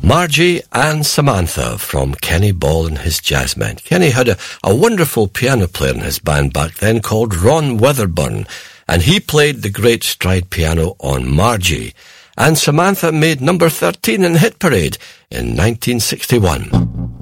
Margie and Samantha from Kenny Ball and his Jazzmen. Kenny had a wonderful piano player in his band back then called Ron Weatherburn, and he played the great stride piano on Margie. And Samantha made number 13 in Hit Parade in 1961.